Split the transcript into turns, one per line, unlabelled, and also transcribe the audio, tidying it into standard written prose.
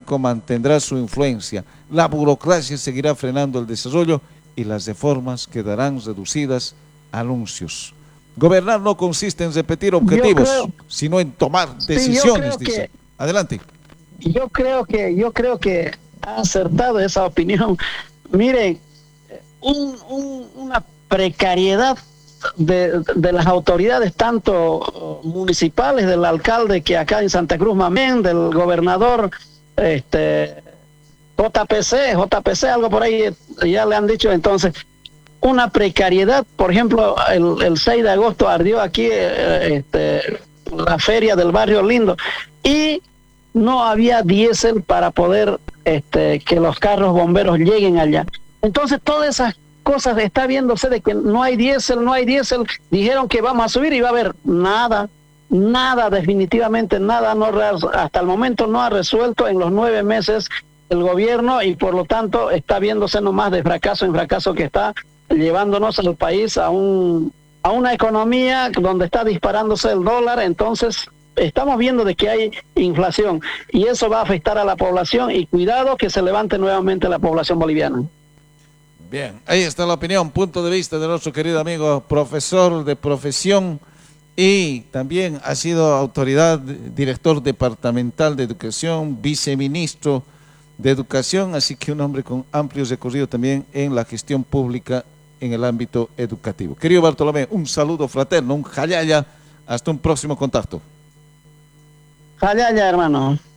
económico mantendrá su influencia, la burocracia seguirá frenando el desarrollo y las reformas quedarán reducidas a anuncios. Gobernar no consiste en repetir objetivos, sino en tomar decisiones, dice. Adelante.
Yo creo que ha acertado esa opinión. Miren, una precariedad de las autoridades, tanto municipales, del alcalde que acá en Santa Cruz Mamén, del gobernador, JPC, algo por ahí ya le han dicho. Entonces, una precariedad. Por ejemplo, el 6 de agosto ardió aquí la feria del Barrio Lindo y no había diésel para poder que los carros bomberos lleguen allá. Entonces, todas esas cosas está viéndose de que no hay diésel, dijeron que vamos a subir y va a haber nada, definitivamente nada, hasta el momento no ha resuelto en los 9 meses el gobierno, y por lo tanto está viéndose nomás de fracaso en fracaso, que está llevándonos al país a una economía donde está disparándose el dólar. Entonces estamos viendo de que hay inflación y eso va a afectar a la población, y cuidado que se levante nuevamente la población boliviana.
Bien, ahí está la opinión, punto de vista de nuestro querido amigo, profesor de profesión y también ha sido autoridad, director departamental de educación, viceministro de educación, así que un hombre con amplio recorrido también en la gestión pública en el ámbito educativo. Querido Bartolomé, un saludo fraterno, un jayaya, hasta un próximo contacto.
Jayaya, hermano.